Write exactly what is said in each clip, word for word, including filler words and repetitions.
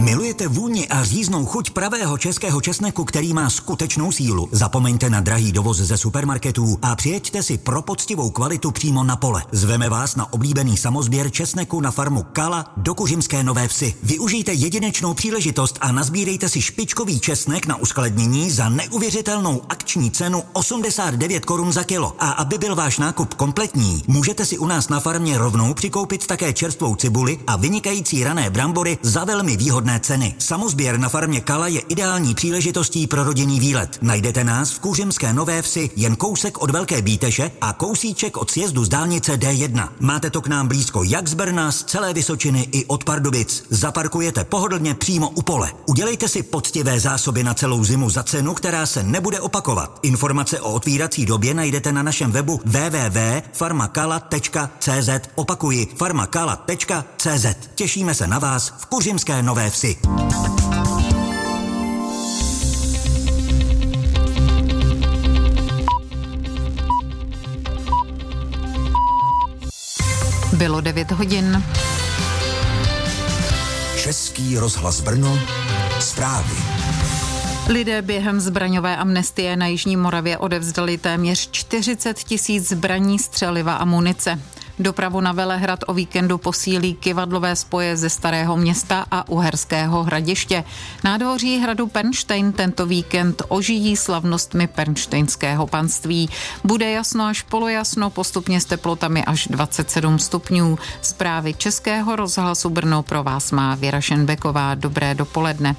Milujete vůni a říznou chuť pravého českého česneku, který má skutečnou sílu? Zapomeňte na drahý dovoz ze supermarketů a přijeďte si pro poctivou kvalitu přímo na pole. Zveme vás na oblíbený samosběr česneku na farmu Kala do Kuřimské Nové Vsi. Využijte jedinečnou příležitost a nazbírejte si špičkový česnek na uskladnění za neuvěřitelnou akční cenu osmdesát devět korun za kilo. A aby byl váš nákup kompletní, můžete si u nás na farmě rovnou přikoupit také čerstvou cibuli a vynikající rané brambory za velmi výhodné ceny. Samosběr na farmě Kala je ideální příležitostí pro rodinný výlet. Najdete nás v Kuřimské Nové Vsi jen kousek od Velké Bíteše a kousíček od sjezdu z dálnice D jedna. Máte to k nám blízko jak z Brna, z celé Vysočiny i od Pardubic. Zaparkujete pohodlně přímo u pole. Udělejte si poctivé zásoby na celou zimu za cenu, která se nebude opakovat. Informace o otvírací době najdete na našem webu w w w tečka farmakala tečka c z. Opakuji, farmakala tečka c z. Těšíme se na vás v Kuřimské Nové Vsi. Bylo devět hodin. Český rozhlas Brno, zprávy. Lidé během zbraňové amnestie na Jižní Moravě odevzdali téměř čtyřicet tisíc zbraní, střeliva a munice. Dopravu na Velehrad o víkendu posílí kyvadlové spoje ze Starého Města a Uherského Hradiště. Nádvoří hradu Pernštejn tento víkend ožijí slavnostmi pernštejnského panství. Bude jasno až polojasno, postupně s teplotami až dvacet sedm stupňů. Zprávy Českého rozhlasu Brno pro vás má Věra Šenbeková. Dobré dopoledne.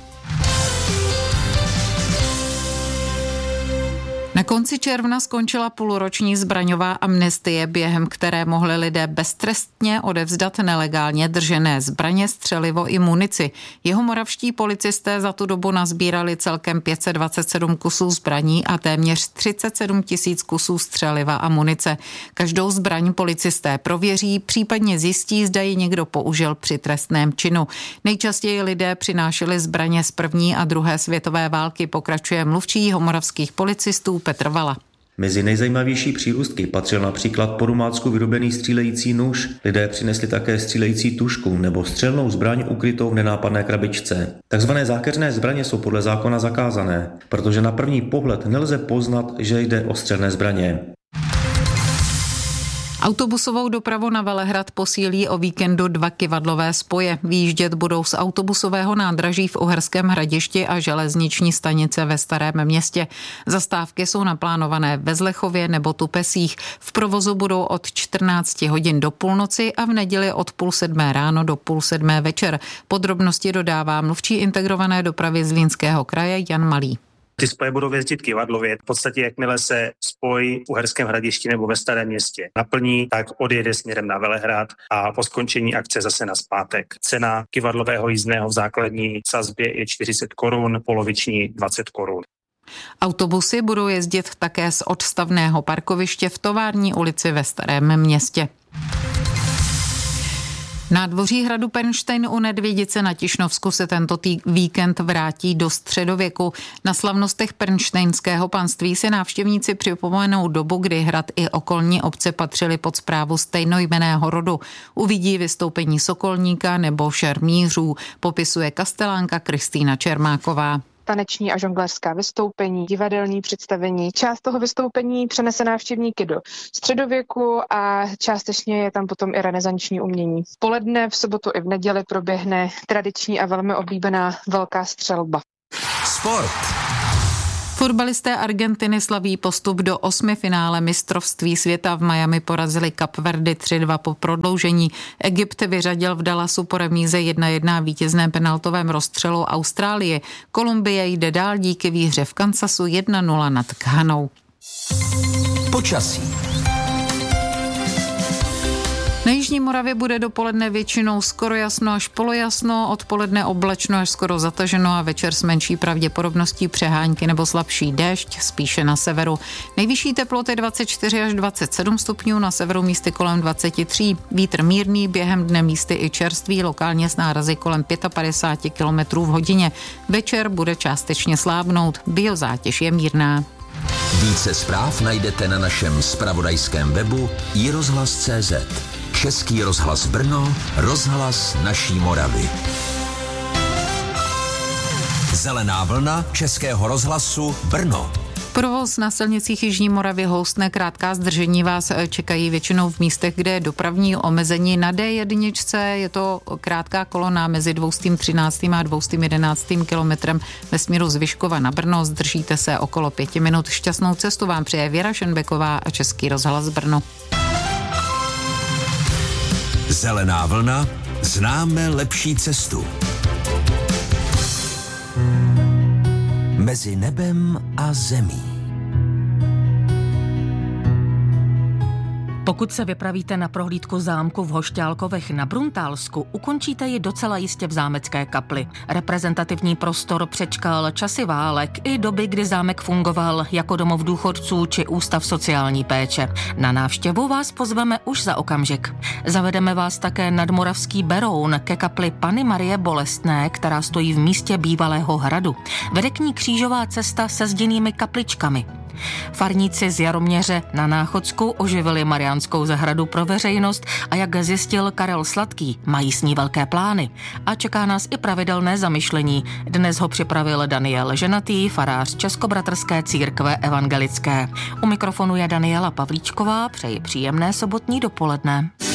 Na konci června skončila půlroční zbraňová amnestie, během které mohli lidé beztrestně odevzdat nelegálně držené zbraně, střelivo i munici. Jihomoravští policisté za tu dobu nazbírali celkem pět set dvacet sedm kusů zbraní a téměř třicet sedm tisíc kusů střeliva a munice. Každou zbraň policisté prověří, případně zjistí, zda ji někdo použil při trestném činu. Nejčastěji lidé přinášeli zbraně z první a druhé světové války, pokračuje mluvčí jihomoravských policistů Petr Vala. Mezi nejzajímavější přírůstky patřil například po Rumácku vyrobený střílející nůž. Lidé přinesli také střílející tužku nebo střelnou zbraň ukrytou v nenápadné krabičce. Takzvané zákeřné zbraně jsou podle zákona zakázané, protože na první pohled nelze poznat, že jde o střelné zbraně. Autobusovou dopravu na Velehrad posílí o víkendu dva kyvadlové spoje. Výjíždět budou z autobusového nádraží v Uherském Hradišti a železniční stanice ve Starém Městě. Zastávky jsou naplánované ve Zlechově nebo Tupesích. V provozu budou od čtrnácti hodin do půlnoci a v neděli od půl sedmé ráno do půl sedmé večer. Podrobnosti dodává mluvčí integrované dopravy Zlínského kraje Jan Malý. Ty spoje budou jezdit kyvadlově. V podstatě jakmile se spoj v Uherském Hradišti nebo ve Starém Městě naplní, tak odjede směrem na Velehrad a po skončení akce zase nazpátek. Cena kyvadlového jízdného v základní sazbě je čtyři sta korun, poloviční dvacet korun. Autobusy budou jezdit také z odstavného parkoviště v Tovární ulici ve Starém Městě. Nádvoří hradu Pernštejn u Nedvědice na Tišnovsku se tento tý- víkend vrátí do středověku. Na slavnostech pernštejnského panství si návštěvníci připomenou dobu, kdy hrad i okolní obce patřily pod správu stejnojmenného rodu. Uvidí vystoupení sokolníka nebo šermířů, popisuje kastelánka Kristýna Čermáková. Taneční a žonglerská vystoupení, divadelní představení. Část toho vystoupení přenese návštěvníky do středověku a částečně je tam potom i renesanční umění. V poledne, v sobotu i v neděli proběhne tradiční a velmi oblíbená velká střelba. Sport. Fotbalisté Argentiny slaví postup do osmifinále mistrovství světa. V Miami porazili Kapverdy tři dva po prodloužení. Egypt vyřadil v Dallasu po remíze jedna jedna vítězném penaltovém rozstřelu Austrálii. Kolumbie jde dál díky výhře v Kansasu jedna nula nad Ghanou. Počasí. Na Jižní Moravě bude dopoledne většinou skoro jasno až polojasno, odpoledne oblačno až skoro zataženo a večer s menší pravděpodobností přehánky nebo slabší déšť, spíše na severu. Nejvyšší teploty dvacet čtyři až dvacet sedm stupňů, na severu místy kolem dvacet tři. Vítr mírný, během dne místy i čerstvý, lokálně s nárazy kolem padesát pět kilometrů v hodině. Večer bude částečně slábnout, biozátěž je mírná. Více zpráv najdete na našem zpravodajském webu i rozhlas tečka cé zet. Český rozhlas Brno, rozhlas naší Moravy. Zelená vlna Českého rozhlasu Brno. Provoz na silnicích Jižní Moravy houstne, krátká zdržení vás čekají většinou v místech, kde je dopravní omezení. Na D jedna je to krátká kolona mezi dvě stě třináctým a dvě stě jedenáctým kilometrem ve směru z Vyškova na Brno. Zdržíte se okolo pěti minut. Šťastnou cestu vám přeje Věra Šenbeková a Český rozhlas Brno. Zelená vlna. Známe lepší cestu. Mezi nebem a zemí. Pokud se vypravíte na prohlídku zámku v Hošťálkovech na Bruntálsku, ukončíte ji docela jistě v zámecké kapli. Reprezentativní prostor přečkal časy válek i doby, kdy zámek fungoval jako domov důchodců či ústav sociální péče. Na návštěvu vás pozveme už za okamžik. Zavedeme vás také nad Moravský Beroun ke kapli Panny Marie Bolestné, která stojí v místě bývalého hradu. Vede k ní křížová cesta se zděnými kapličkami. Farníci z Jaroměře na Náchodsku oživili Mariánskou zahradu pro veřejnost a jak zjistil Karel Sladký, mají s ní velké plány. A čeká nás i pravidelné zamyšlení. Dnes ho připravil Daniel Ženatý, farář Českobratrské církve evangelické. U mikrofonu je Daniela Pavlíčková, přeji příjemné sobotní dopoledne.